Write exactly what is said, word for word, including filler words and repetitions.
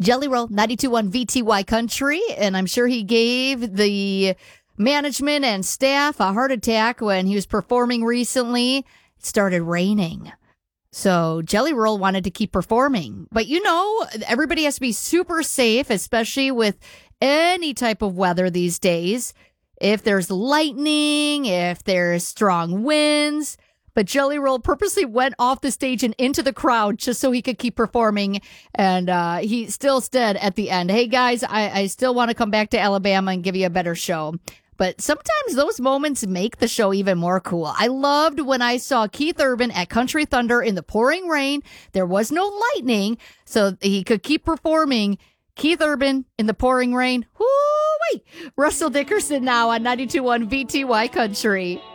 Jelly Roll, ninety-two point one V T Y Country, and I'm sure he gave the management and staff a heart attack when he was performing recently. It started raining. So Jelly Roll wanted to keep performing. But you know, everybody has to be super safe, especially with any type of weather these days. If there's lightning, if there's strong winds. But Jelly Roll purposely went off the stage and into the crowd just so he could keep performing. And uh, he still said at the end, hey, guys, I, I still want to come back to Alabama and give you a better show. But sometimes those moments make the show even more cool. I loved when I saw Keith Urban at Country Thunder in the pouring rain. There was no lightning, so he could keep performing. Keith Urban in the pouring rain. Woo-wee! Russell Dickerson now on ninety-two point one V T Y Country.